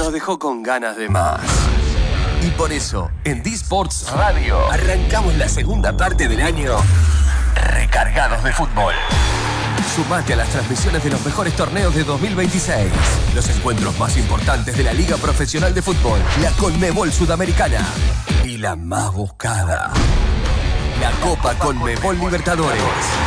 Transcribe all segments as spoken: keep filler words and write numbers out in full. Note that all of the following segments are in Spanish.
nos dejó con ganas de más. Y por eso, en D-Sports Radio, arrancamos la segunda parte del año recargados de fútbol. Sumate a las transmisiones de los mejores torneos de dos mil veintiséis. Los encuentros más importantes de la Liga Profesional de Fútbol, la Conmebol Sudamericana y la más buscada, la Copa Conmebol Libertadores.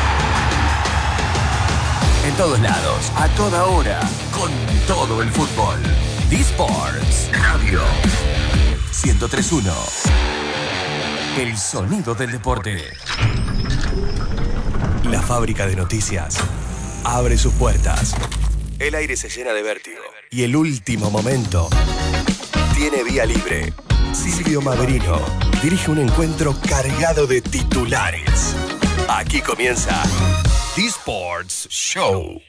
En todos lados, a toda hora, con todo el fútbol. D-Sports Radio ciento tres punto uno. El sonido del deporte. La fábrica de noticias abre sus puertas. El aire se llena de vértigo. Y el último momento tiene vía libre. Silvio Maverino dirige un encuentro cargado de titulares. Aquí comienza D-Sports Show.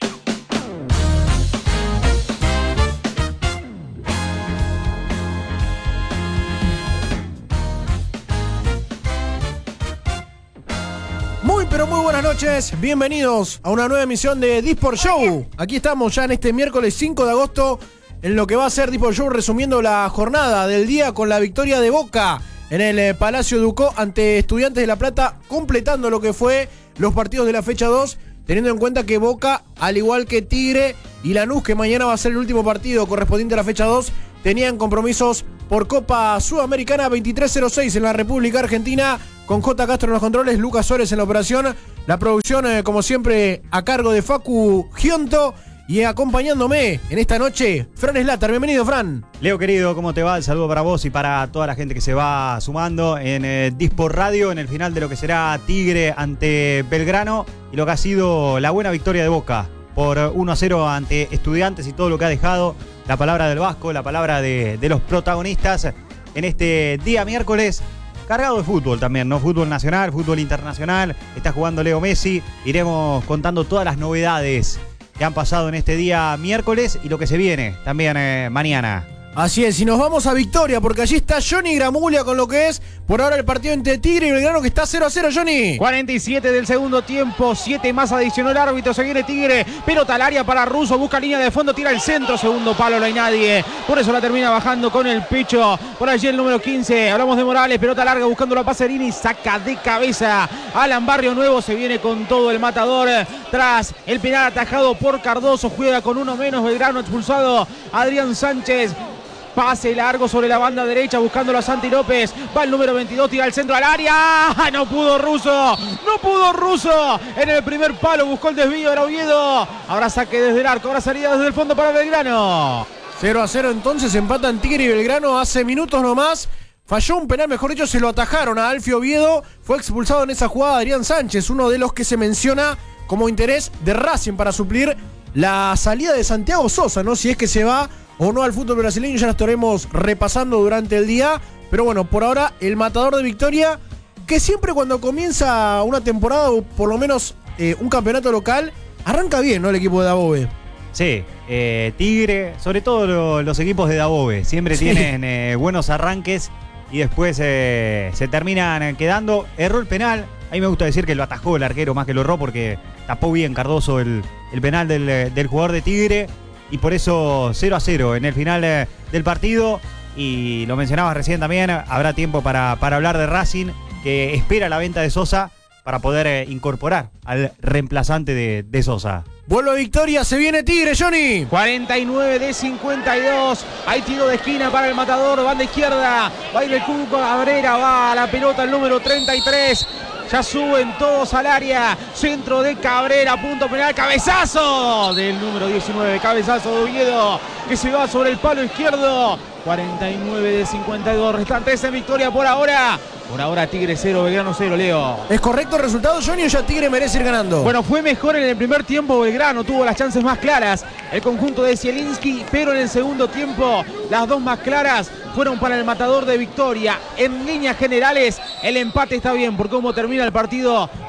Muy pero muy buenas noches, bienvenidos a una nueva emisión de D-Sports Show. Aquí estamos ya en este miércoles cinco de agosto en lo que va a ser D-Sports Show, resumiendo la jornada del día con la victoria de Boca en el eh, Palacio Ducó ante Estudiantes de La Plata, completando lo que fue los partidos de la fecha dos, teniendo en cuenta que Boca, al igual que Tigre y Lanús, que mañana va a ser el último partido correspondiente a la fecha dos, tenían compromisos por Copa Sudamericana. Veintitrés cero seis en la República Argentina, con J. Castro en los controles, Lucas Suárez en la operación, la producción eh, como siempre a cargo de Facu Gionto, y acompañándome en esta noche, Fran Slater. Bienvenido, Fran. Leo, querido, ¿cómo te va? El saludo para vos y para toda la gente que se va sumando en eh, D-Sport Radio, en el final de lo que será Tigre ante Belgrano, y lo que ha sido la buena victoria de Boca por uno a cero ante Estudiantes, y todo lo que ha dejado la palabra del Vasco, la palabra de, de los protagonistas en este día miércoles, cargado de fútbol también, ¿no? Fútbol nacional, fútbol internacional, está jugando Leo Messi, iremos contando todas las novedades que han pasado en este día miércoles y lo que se viene también eh, mañana. Así es, y nos vamos a Victoria, porque allí está Johnny Gramuglia con lo que es por ahora el partido entre Tigre y Belgrano, que está cero a cero, Johnny. cuarenta y siete del segundo tiempo, siete más adicionó el árbitro, se viene Tigre, pelota al área para Russo, busca línea de fondo, tira el centro, segundo palo, no hay nadie, por eso la termina bajando con el pecho, por allí el número quince, hablamos de Morales, pelota larga buscando la Pacerini, saca de cabeza Alan Barrio Nuevo, se viene con todo el matador, tras el penal atajado por Cardoso, juega con uno menos Belgrano, expulsado Adrián Sánchez. Pase largo sobre la banda derecha buscándolo a Santi López. Va el número veintidós, tira el centro al área. No pudo Russo. No pudo Russo. En el primer palo buscó el desvío, era Oviedo. Ahora saque desde el arco, ahora salida desde el fondo para Belgrano. cero a cero entonces, empatan Tigre y Belgrano hace minutos nomás. Falló un penal, mejor dicho, se lo atajaron a Alfio Oviedo. Fue expulsado en esa jugada Adrián Sánchez, uno de los que se menciona como interés de Racing para suplir la salida de Santiago Sosa, ¿no? Si es que se va o no al fútbol brasileño, ya la estaremos repasando durante el día. Pero bueno, por ahora el matador de Victoria, que siempre cuando comienza una temporada o por lo menos eh, un campeonato local, arranca bien, ¿no? El equipo de Dabove. Sí, eh, Tigre, sobre todo lo, los equipos de Dabove, siempre sí. tienen eh, buenos arranques y después eh, se terminan quedando. Erró el penal, a mí me gusta decir que lo atajó el arquero más que lo erró, porque tapó bien Cardoso el, el penal del, del jugador de Tigre. Y por eso cero a cero en el final eh, del partido. Y lo mencionabas recién también, habrá tiempo para, para hablar de Racing, que espera la venta de Sosa para poder eh, incorporar al reemplazante de, de Sosa. Vuelve a Victoria, se viene Tigre, Johnny. cuarenta y nueve de cincuenta y dos. Hay tiro de esquina para el matador, banda izquierda. Va a ir el Cuco Cabrera, va a la pelota el número treinta y tres. Ya suben todos al área. Centro de Cabrera, punto penal, cabezazo del número diecinueve, cabezazo de Oviedo, que se va sobre el palo izquierdo. cuarenta y nueve de cincuenta y dos restantes en Victoria por ahora. Por ahora Tigre cero, Belgrano cero, Leo. ¿Es correcto el resultado, Johnny, o ya Tigre merece ir ganando? Bueno, fue mejor en el primer tiempo Belgrano, tuvo las chances más claras el conjunto de Zielinski, pero en el segundo tiempo las dos más claras fueron para el matador de Victoria. En líneas generales el empate está bien por cómo termina el partido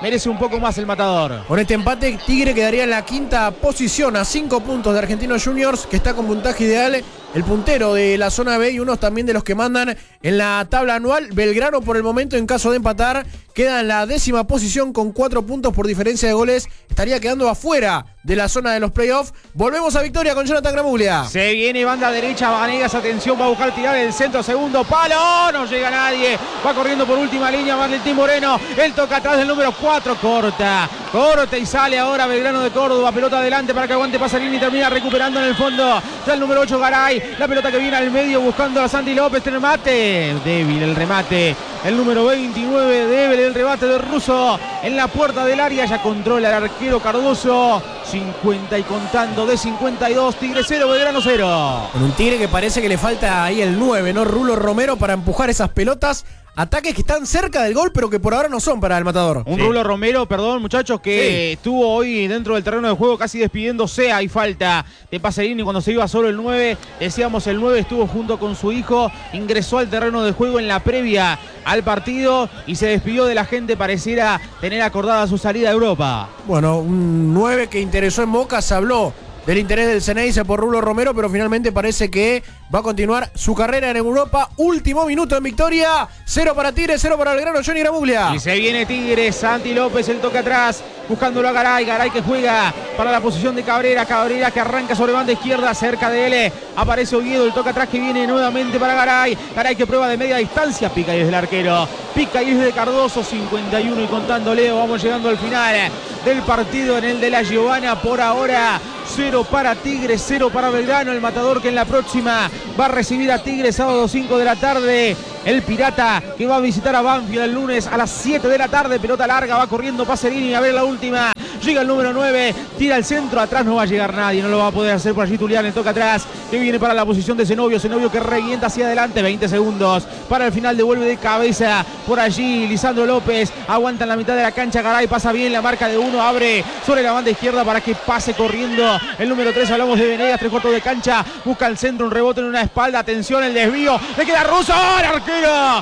merece un poco más el Matador. Con este empate, Tigre quedaría en la quinta posición a cinco puntos de Argentinos Juniors, que está con puntaje ideal, el puntero de la zona B y unos también de los que mandan en la tabla anual. Belgrano, por el momento, en caso de empatar, queda en la décima posición con cuatro puntos por diferencia de goles. Estaría quedando afuera de la zona de los playoffs. Volvemos a Victoria con Jonathan Gramuglia. Se viene banda derecha, Vanegas, atención, va a buscar tirar el centro, segundo palo, no llega nadie, va corriendo por última línea Marletín Moreno, él toca atrás del número cuatro, corta, corta y sale ahora Belgrano de Córdoba, pelota adelante para que aguante Pasarini y termina recuperando en el fondo, ya el número ocho Garay, la pelota que viene al medio buscando a Santi López, el remate, débil el remate, el número veintinueve, débil el rebate de Russo, en la puerta del área, ya controla el arquero Cardoso, cincuenta y contando de cincuenta y dos, Tigre cero, Belgrano cero. Con un Tigre que parece que le falta ahí el nueve, ¿no? Rulo Romero para empujar esas pelotas. Ataques que están cerca del gol, pero que por ahora no son para el Matador. Un Sí. Rulo Romero, perdón, muchachos, que Sí. estuvo hoy dentro del terreno de juego casi despidiéndose. Hay falta de Paserini cuando se iba solo el nueve. Decíamos, el nueve estuvo junto con su hijo, ingresó al terreno de juego en la previa al partido y se despidió de la gente. Pareciera tener acordada su salida a Europa. Bueno, un nueve que interesó en Boca, se habló del interés del Ceneice por Rulo Romero, pero finalmente parece que va a continuar su carrera en Europa. Último minuto en Victoria. Cero para Tigre, cero para Belgrano. Johnny Gramuglia. Y se viene Tigre, Santi López, el toque atrás, buscándolo a Garay, Garay que juega para la posición de Cabrera, Cabrera que arranca sobre banda izquierda, cerca de él, aparece Oviedo, el toque atrás que viene nuevamente para Garay, Garay que prueba de media distancia, pica y es del arquero, pica y es de Cardoso, cincuenta y uno y contando Leo, vamos llegando al final del partido en el de la Giovanna, por ahora cero para Tigre, cero para Belgrano, el Matador que en la próxima va a recibir a Tigre sábado cinco de la tarde, el Pirata que va a visitar a Banfield el lunes a las siete de la tarde, pelota larga, va corriendo Paserini, a ver la última, llega el número nueve, tira al centro, atrás no va a llegar nadie, no lo va a poder hacer por allí Tulián, el toque atrás, que viene para la posición de Zenobio, Zenobio que revienta hacia adelante, veinte segundos, para el final devuelve de cabeza, por allí Lisandro López, aguanta en la mitad de la cancha, Garay pasa bien la marca de uno, abre sobre la banda izquierda para que pase corriendo el número tres, hablamos de Venegas, tres cuartos de cancha, busca el centro, un rebote en una espalda, atención el desvío, le queda Russo, ¡oh, el arquero!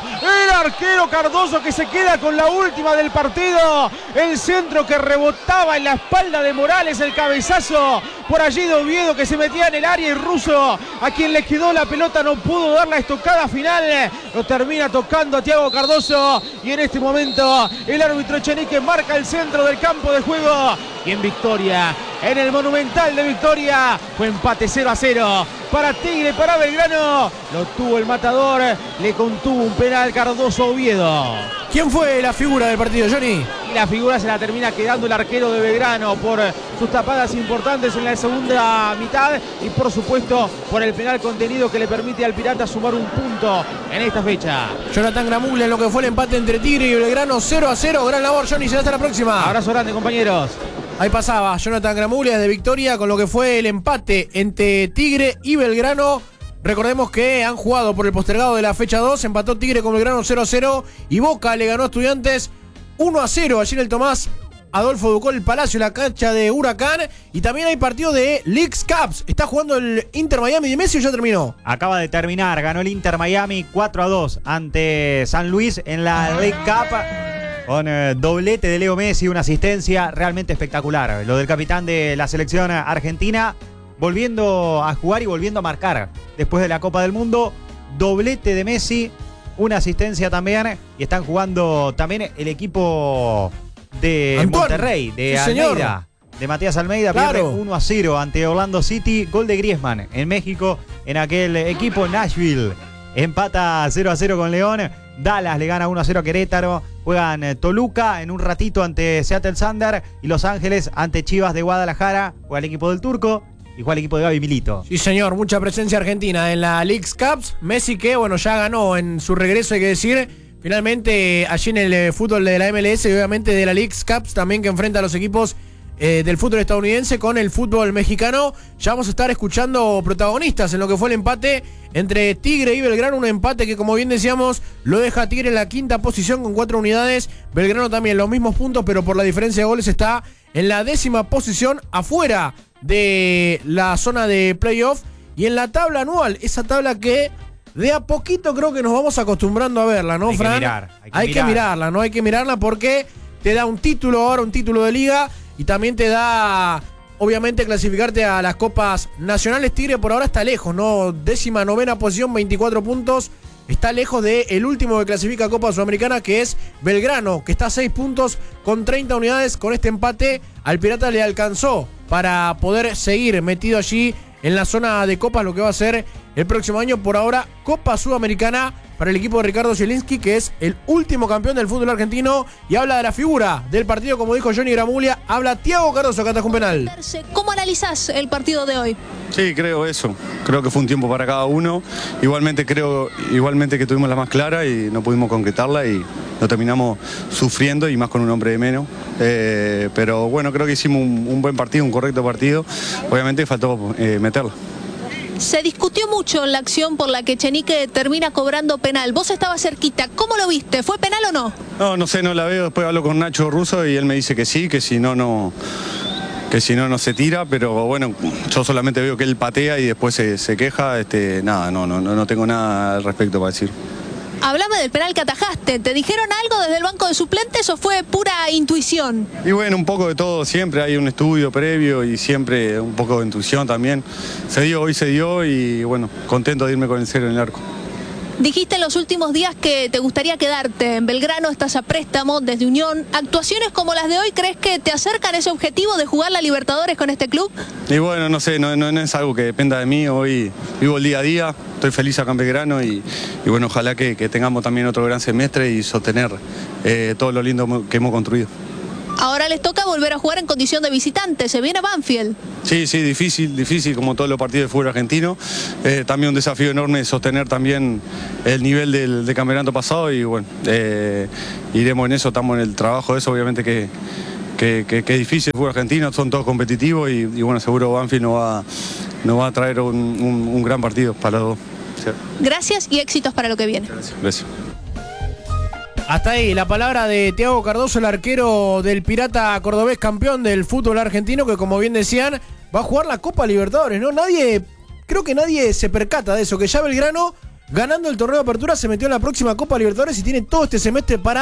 El arquero Cardoso que se queda con la última del partido, el centro que rebotaba en la espalda de Morales, el cabezazo por allí de Oviedo que se metía en el área y Russo, a quien le quedó la pelota, no pudo dar la estocada final, lo termina tocando a Thiago Cardoso y en este momento el árbitro Echenique marca el centro del campo de juego y en Victoria, en el Monumental de Victoria, fue empate cero a cero para Tigre, para Belgrano, lo tuvo el Matador, le contuvo un penal Cardoso Oviedo. ¿Quién fue la figura del partido, Johnny? Y la figura se la termina quedando el arquero de Belgrano por sus tapadas importantes en la segunda mitad y por supuesto por el penal contenido que le permite al Pirata sumar un punto en esta fecha. Jonathan Gramuglia en lo que fue el empate entre Tigre y Belgrano, cero a cero. Gran labor, Johnny, será hasta la próxima. Abrazo grande, compañeros. Ahí pasaba Jonathan Gramuglia desde Victoria con lo que fue el empate entre Tigre y Belgrano. Recordemos que han jugado por el postergado de la fecha dos, empató Tigre con Belgrano cero a cero y Boca le ganó a Estudiantes uno a cero allí en el Tomás Adolfo Ducol Palacio, la cancha de Huracán. Y también hay partido de Leagues Cups. ¿Está jugando el Inter Miami de Messi o ya terminó? Acaba de terminar, ganó el Inter Miami cuatro a dos ante San Luis en la League Cup. Con eh, doblete de Leo Messi, una asistencia realmente espectacular. Lo del capitán de la selección argentina, volviendo a jugar y volviendo a marcar. Después de la Copa del Mundo, doblete de Messi, una asistencia también. Y están jugando también el equipo de Antoine. Monterrey, de Sí, señor. Almeida. De Matías Almeida, Claro. pierde uno a cero ante Orlando City. Gol de Griezmann en México, en aquel equipo Nashville. Empata cero a cero con León. Dallas le gana uno a cero a Querétaro. Juegan eh, Toluca en un ratito ante Seattle Sander. Y Los Ángeles ante Chivas de Guadalajara. Juega el equipo del Turco y juega el equipo de Gaby Milito. Sí, señor, mucha presencia argentina en la Leagues Cups. Messi que, bueno, ya ganó en su regreso, hay que decir. Finalmente, allí en el eh, fútbol de la M L S y obviamente de la Leagues Cups también, que enfrenta a los equipos eh, del fútbol estadounidense con el fútbol mexicano. Ya vamos a estar escuchando protagonistas en lo que fue el empate entre Tigre y Belgrano. Un empate que, como bien decíamos, lo deja a Tigre en la quinta posición con cuatro unidades. Belgrano también los mismos puntos, pero por la diferencia de goles está en la décima posición, afuera de la zona de playoff. Y en la tabla anual, esa tabla que de a poquito creo que nos vamos acostumbrando a verla, ¿no, Hay que Fran? mirar, hay que hay mirar. que mirarla, ¿no? Hay que mirarla porque te da un título ahora, un título de liga, y también te da, obviamente, clasificarte a las copas nacionales. Tigre por ahora está lejos, ¿no? Décima novena posición, veinticuatro puntos. Está lejos del último que clasifica a Copa Sudamericana, que es Belgrano, que está a seis puntos con treinta unidades. Con este empate al Pirata le alcanzó para poder seguir metido allí en la zona de copas, lo que va a ser el próximo año. Por ahora, Copa Sudamericana para el equipo de Ricardo Zielinski, que es el último campeón del fútbol argentino. Y habla de la figura del partido, como dijo Johnny Gramuglia, habla Thiago Cardoso, que atajó un penal. ¿Cómo analizás el partido de hoy? Sí, creo eso. Creo que fue un tiempo para cada uno. Igualmente creo igualmente que tuvimos la más clara y no pudimos concretarla y lo terminamos sufriendo, y más con un hombre de menos. Eh, pero bueno, creo que hicimos un, un buen partido, un correcto partido. Obviamente faltó eh, meterla. Se discutió mucho en la acción por la que Echenique termina cobrando penal. Vos estabas cerquita. ¿Cómo lo viste? ¿Fue penal o no? No, no sé, no la veo. Después hablo con Nacho Russo y él me dice que sí, que si no, no... que si no, no se tira, pero bueno, yo solamente veo que él patea y después se, se queja. Este, nada, no, no, no tengo nada al respecto para decir. Hablame del penal que atajaste. ¿Te dijeron algo desde el banco de suplentes o fue pura intuición? Y bueno, un poco de todo. Siempre hay un estudio previo y siempre un poco de intuición también. Se dio, hoy se dio y bueno, contento de irme con el cero en el arco. Dijiste en los últimos días que te gustaría quedarte en Belgrano, estás a préstamo desde Unión. ¿Actuaciones como las de hoy crees que te acercan a ese objetivo de jugar la Libertadores con este club? Y bueno, no sé, no, no, no es algo que dependa de mí. Hoy vivo el día a día, estoy feliz acá en Belgrano y, y bueno, ojalá que, que tengamos también otro gran semestre y sostener eh, todo lo lindo que hemos construido. Ahora les toca volver a jugar en condición de visitante, se viene Banfield. Sí, sí, difícil, difícil como todos los partidos de fútbol argentino. Eh, también un desafío enorme sostener también el nivel del, del campeonato pasado y bueno, eh, iremos en eso, estamos en el trabajo de eso, obviamente que, que, que, que es difícil el fútbol argentino, son todos competitivos y, y bueno, seguro Banfield nos va, nos va a traer un, un, un gran partido para los dos. Sí. Gracias y éxitos para lo que viene. Gracias. Gracias. Hasta ahí la palabra de Thiago Cardoso, el arquero del Pirata cordobés, campeón del fútbol argentino, que como bien decían, va a jugar la Copa Libertadores, ¿no? Nadie, creo que nadie se percata de eso, que ya Belgrano, ganando el torneo de apertura, se metió en la próxima Copa Libertadores y tiene todo este semestre para